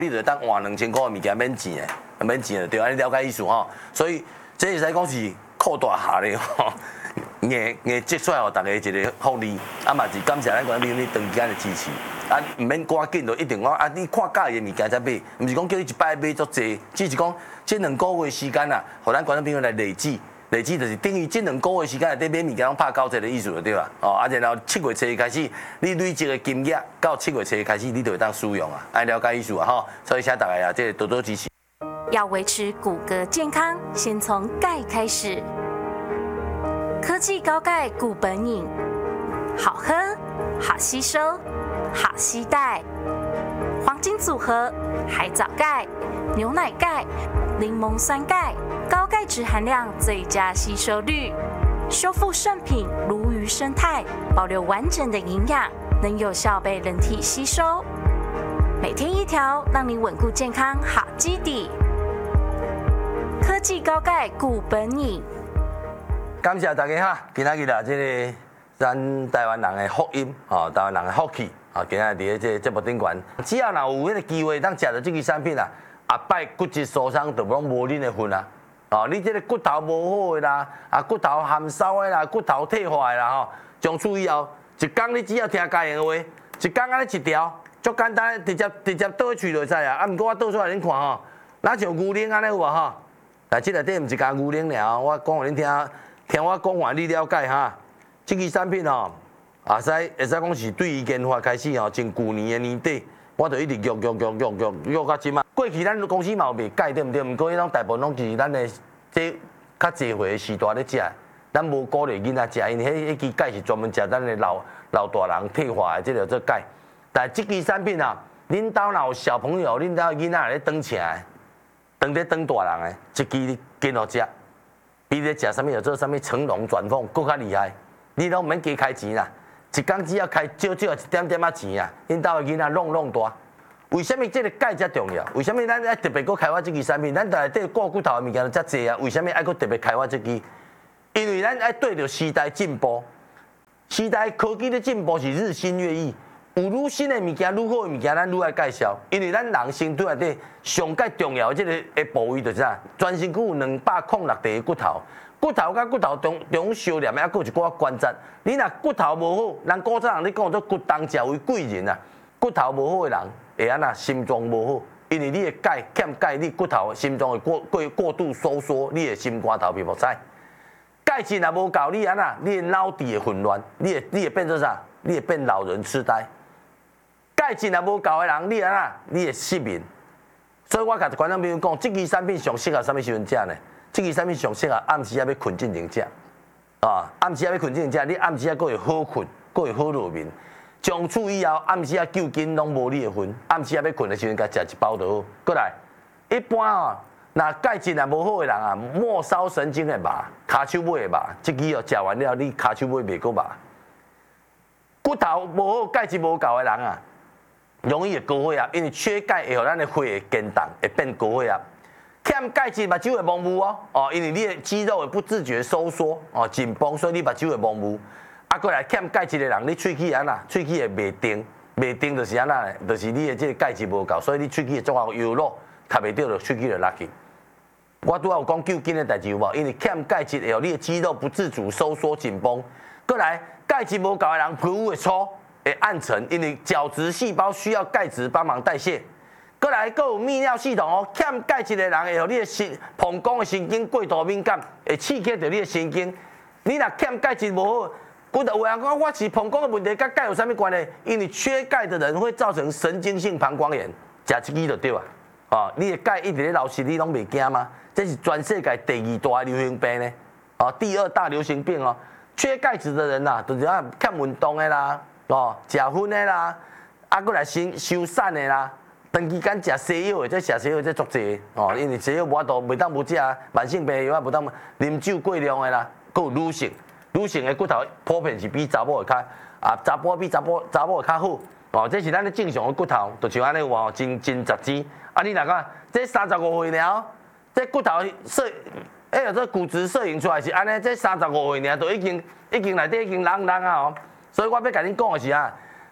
你就当换2000块的物件免钱的，免钱的对，安尼了解意思吼。所以这会使讲是扩大下咧吼，硬积出来互大家一个福利，啊嘛是感谢咱观众朋友你长时间的支持，啊唔免赶紧就一定讲啊你看介意的物件才买，唔是讲叫你一摆买足济，只是讲这2个月时间啊，互咱观众朋友来累积。累积就是等于这2个月时间内底买物件拢拍90%的意思就对啦。哦，啊然后7月初开始，你累积的金额到7月初开始，你就会当使用啊，爱了解意思啊吼。所以请大家啊，这多多支持。 要维持骨骼健康，先从钙开始。科技高钙固本饮，好喝、好吸收、好携带。黄金组合：海藻钙、牛奶钙、柠檬酸钙。高钙质含量最佳吸收率，修复圣品鲈鱼生态，保留完整的营养，能有效被人体吸收。每天1条，让你稳固健康好基底。科技高钙固本饮。 感谢大家哈，今仔日啊，这个咱台湾人的福音啊，台湾人的福气啊，今仔日伫这节目顶悬，只要若有迄个机会当食到这个产品啊，下摆骨质疏松就拢无恁的份啊。哦，你这个骨头无好的啦，啊骨头含烧的啦，骨头退化的啦吼，从此以后，一工你只要听家人的话，一工安尼1条，足简单，直接倒去就知啊。啊，毋过我倒出来恁看吼，哪像牛奶安尼有无吼？但这内底毋是加牛奶尔，我讲互恁听我讲话你了解哈。这个产品吼，会使讲是对于研发开始吼，从去年的年底。我就一直用到即嘛。过去咱公司嘛有卖钙对毋对？毋过迄种大部分拢是咱的这较济岁的时代咧食，咱无鼓励囡仔食，因为迄支钙是专门食咱的老大人退化的，这叫做钙。但即支产品啊，恁兜若有小朋友，恁兜囡仔咧长起来，长咧长大人的，一支你跟落食，比咧食啥物叫做啥物成龙转凤更较厉害，你拢毋免加开钱啦。一工只要开少少1点仔钱啊，恁兜的囡仔弄大。为什么这个钙遮重要？为什么咱爱特别搁开发这支产品？咱内底顾骨头的物件遮济啊？为什么爱搁特别开发这支？因为咱爱对着时代进步，时代科技的进步是日新月异，有愈新的物件、愈好的物件，咱愈爱介绍。因为咱人身体内底上介重要的这个的部位就是啥？全身躯有206块的骨头。骨头甲骨头中相连的，还佫有一寡关节。你若骨头无好，人古早人咧讲做骨当食为贵人啊。骨头无好的人会安那心脏无好，因为你的钙欠钙，你骨头心脏会过度收缩，你的心肝头皮膜塞。钙质若无够，你安那你的脑底会混乱，你会变做啥？你会变老人痴呆。钙质若无够的人，你安那你会失眠。所以我甲观众朋友讲，这支产品上适合啥物时阵食呢？这支产品上适合暗时要困进前食，啊，暗时要困进前食，你暗时佫会好困，佫会好入眠。从此以后，暗时救筋拢无你的份，暗时要困的时阵，甲食1包就好。过来，一般哦，那钙质若无好的人啊，末梢神经会麻，骹手尾会麻，这支哦食完了，你骹手尾袂佫麻。骨头无好、钙质无够的人啊，容易会高血压，因为缺钙会互咱的血会坚冻，会变高血压。欠钙质，目睭会模糊哦，因为你的肌肉会不自觉收缩哦，紧绷，所以你目睭会模糊。啊，过来欠钙质的人，你喙齿安那，喙齿会袂定，袂定就是安那，就是你的这个钙质无够，所以你喙齿会做啊油落，吸袂到就喙齿就落去。我拄仔有讲救筋的代志有无？因为欠钙质会互你的肌肉不自主收缩紧绷。过来，钙质无够的人，皮肤会粗，会暗沉，因为角质细胞需要钙质帮忙代谢。过来，佫有泌尿系统哦，欠钙质的人会互你的膀胱的神经过度敏感，会刺激到你的神经。你若欠钙质无好，有人讲我是膀胱的问题，跟钙有啥物关系？因为缺钙的人会造成神经性膀胱炎，食这支就对啊。哦，你的钙一直咧流失，你拢袂惊吗？这是全世界第2大流行病呢，哦，第2大流行病哦。缺钙质的人呐，就是啊欠运动的啦，哦，食薰的啦，啊，过来收瘦的啦。长期间食西药的，这食西药这足济哦，因为西药无法度，袂当无食慢性病药啊，无当啉酒过量的啦，佫有女性，女性的骨头普遍是比查某的较查甫比查某的较好哦，这是咱的正常的骨头，就像安尼有无真十指啊？你若讲这35岁了，这骨头这骨质摄影出来是安尼，这35岁尔，就已经内底已经啷啊哦，所以我要甲恁讲的是啊。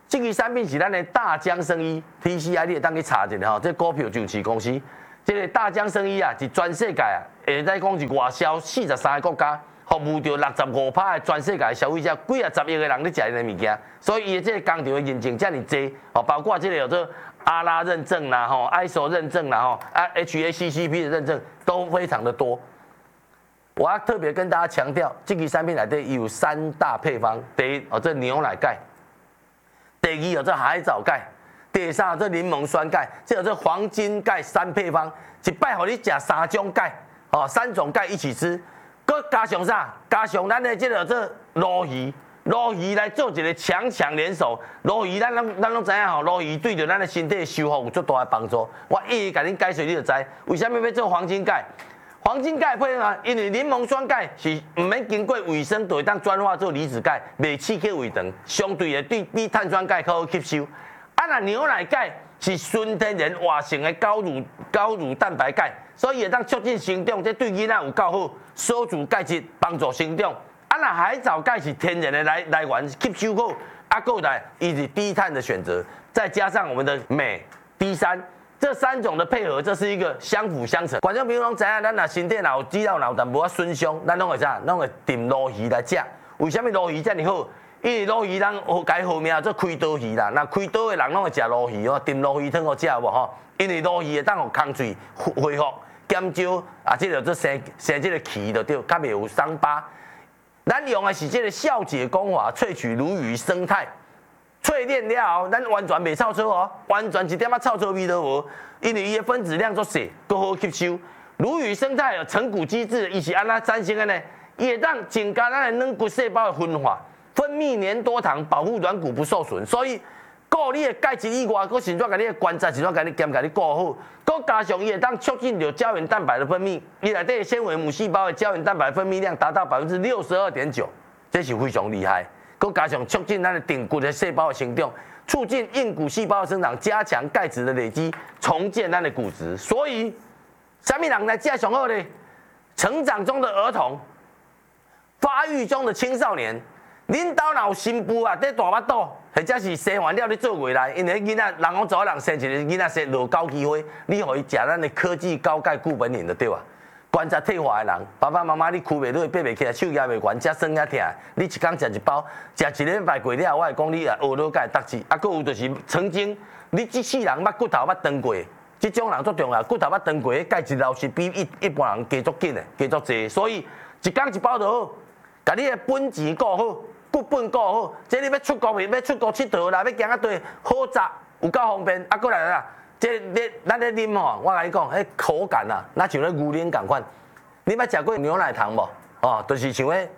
这支产品是咱的大江生医 TCI， 你会当去查一下吼，这股票上市公司，这个大江生医啊，是全世界啊，会使讲是外销43个国家，服务着65%的全世界的消费者，几啊10亿个人咧食因的物件，所以伊的这个工厂的认证遮尔济，哦，包括这个有做阿拉认证啦，吼 ，ISO 认证啦，吼，HACCP 的认证都非常的多。我要特别跟大家强调，这支产品内底有3大配方：第一，这牛奶钙；第二，这海藻钙；第三，这柠檬酸钙。这黄金钙3配方，一摆互你食3种钙，哦，3种钙一起吃，佮加上啥？加上咱的这鲈鱼。鲈鱼来做一个强联手，鲈鱼咱拢知影吼，鲈鱼对着咱的身体修复有足大的帮助。我一一甲恁解释，你就知为什么要做黄金钙。黄金钙配合，因为柠檬酸钙是唔免经过卫生，就会当转化做离子钙，袂刺激胃肠，相对的比碳酸钙较好吸收。啊，那牛奶钙是纯天然活性的高乳蛋白钙，所以会当促进生长，这对囡仔有够好，锁住钙质，帮助生长。啊，那海藻钙是天然的来源，吸收好，啊，够来，伊是低碳的选择，再加上我们的镁、D3，这3种的配合，这是一个相辅相成。观众朋友拢知影，咱若身体若有肌肉但无啊损伤，咱拢会啥？拢会炖鲈鱼来食。为什么鲈鱼这么好？因为鲈鱼人改号名做开刀鱼啦，那开刀的人拢会食鲈鱼哦，炖鲈鱼汤好食有无吼？因为鲈鱼会当互空嘴恢复、减少啊，这个做生这个气就对，较袂有伤疤。咱用的是这个酵解工法，萃取鲈鱼生态，淬炼了后，咱完全袂臭臭哦，完全一点仔臭臭味都无，因为伊的分子量足细，佫好吸收。鲈鱼生态有成骨机制，伊是安怎产生的呢？伊会当增加咱的软骨细胞的分化，分泌粘多糖，保护软骨不受损。所以，顾你的钙质以外，佫甚至甲你的关节，甚至甲你顾好，佫加上伊会当促进着胶原蛋白的分泌，伊内底纤维母细胞的胶原蛋白分泌量达到62.9%，这是非常厉害。佫加上促进咱的顶骨的细胞的成长，促进硬骨细胞的生长，加强钙质的累积，重建咱的骨质。所以，什么人来食上好呢？成长中的儿童，发育中的青少年。恁兜若有新妇啊，在大巴肚，或者是生完了你做月来，因为囡仔人讲做人生一个囡仔生落高机会，你互伊食咱的科技高钙固本饮就对啊。关节退化的人，爸爸妈妈你哭袂落，爬袂起来，手也袂悬，才酸也疼，你一天食一包，食1礼拜过了，我会讲你啊学到钙得志。啊，佫有就是曾经你这世人骨头捌断过，这种人最重要，骨头捌断过，钙质流失比一般人加足紧的，加足济，所以一天一包就好，甲你的本钱顾好。骨本顾好，这你要出国要出国佚佗啦，要行啊对，好杂有够方便。啊，过来啦，这咱咧啉吼，我甲你讲，迄口感啊，那像咧牛奶共款。你捌食过牛奶糖无？哦，就是像迄，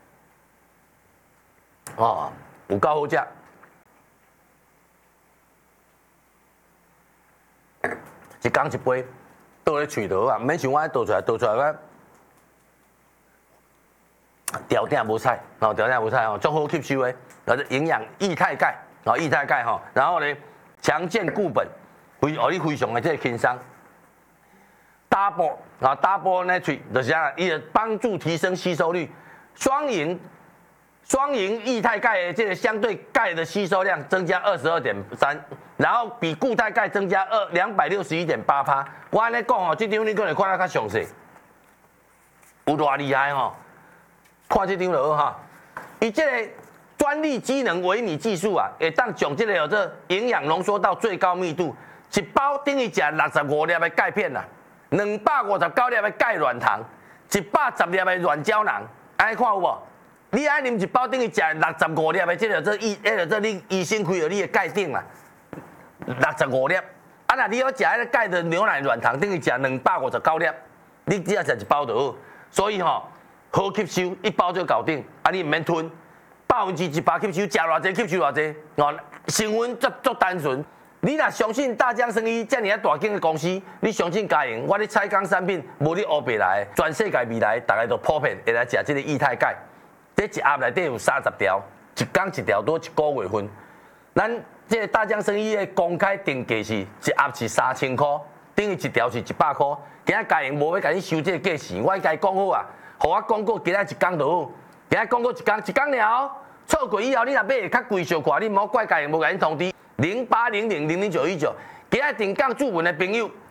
哦，有够好食。一天一杯，倒咧喙头啊，免像我倒出来我。条件无菜，哦，条件无菜哦，足好吸收的，然后营养液态钙，哦，液态钙哈，然后呢，强健固本，你非常的这个轻松。Double 啊 ，Double Nitrate 就是啊，伊帮助提升吸收率，双赢液态钙的这个相对钙的吸收量增加22.3%，然后比固态钙增加261.8%。我安尼讲哦，这张你可能看得较详细，有多厉害吼！看这张就好哈，伊这个专利机能微米技术啊，会当将这个有这营养浓缩到最高密度，一包等于食65粒的钙片啦，259粒的钙软糖，110粒的软胶囊，安尼看有无？你爱啉一包等于食65粒的这你医生开了你的钙锭啦，65粒。啊，那你要食迄个钙的牛奶软糖，等于食259粒，你只要食一包就好。所以吼。好吸收，一包就搞定，啊你唔免吞，100%吸收，食偌济吸收偌济，哦，成分足单纯。你若相信大江生医这么大间的公司，你相信家营，我咧采购产品无你乌白来，全世界未来大家都普遍会来食这个液态钙。这一盒内底有30条，一天一条多1个月份。咱这个大江生医的公开定价是一盒是3000块，等于一条是100块。今仔家营无要甲你收这个价钱，我甲伊讲好啊。互我讲过，今仔一天就好，今仔讲过一天了， 错过以后，你若买会较贵小看，你莫怪家己无甲因通知。0800000919，今仔定岗驻文的朋友，